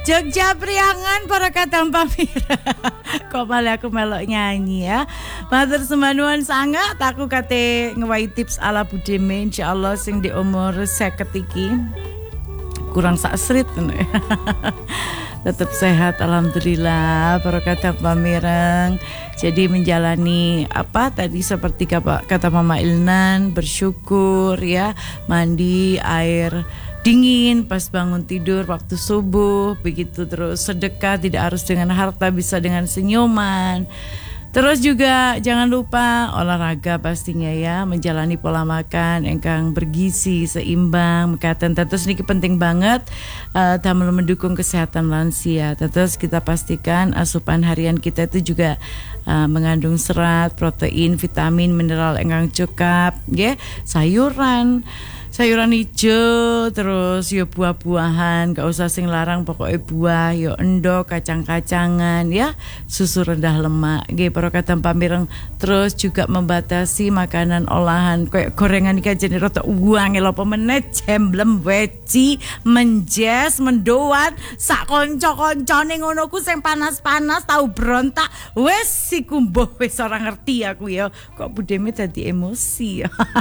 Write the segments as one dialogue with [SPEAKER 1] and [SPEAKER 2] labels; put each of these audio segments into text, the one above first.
[SPEAKER 1] Jogja Priangan para kadang pamira. Kok malah aku melok nyanyi ya. Matur sembah sangat aku kate ngewahi tips ala budeme insyaallah sing di umur 50 iki. Kurang sak srit tetap sehat alhamdulillah para kadang pamireng. Jadi menjalani apa tadi seperti kata Mama Ilnan, bersyukur ya, mandi air dingin pas bangun tidur waktu subuh, begitu terus sedekah tidak harus dengan harta, bisa dengan senyuman. Terus juga jangan lupa olahraga pastinya ya, menjalani pola makan engkang bergizi seimbang, mekaten terus niki penting banget dalam mendukung kesehatan lansia. Terus kita pastikan asupan harian kita itu juga mengandung serat, protein, vitamin, mineral engkang cukup, nggih, sayuran hijau, terus yo buah-buahan, gak usah sing larang pokoknya buah, yo endok, kacang-kacangan ya, susu rendah lemak, nggih para kadang pamireng. Terus juga membatasi makanan olahan kayak gorengan iki jenenge rada uang lho pemenet, jemblem, weci, menjes, mendoan, sak kanca-kancane ngono ku sing panas-panas tau brontak, wis siku mbuh wis ora ngerti aku ya, kok budeme dadi emosi.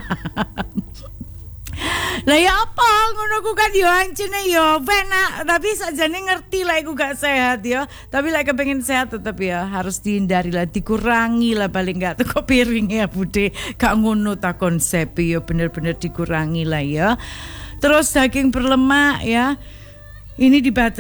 [SPEAKER 1] Lah ya apa ngono ku kan yo ancene yo penak tapi sakjane ngerti lah iku gak sehat ya. Tapi lek kepengin sehat tetep ya harus dihindari lah, dikurangi lah paling gak teko piring ya Bude. Gak ngono ta konsep yo, bener-bener dikurangi lah ya. Terus daging berlemak ya. Ini dibatasi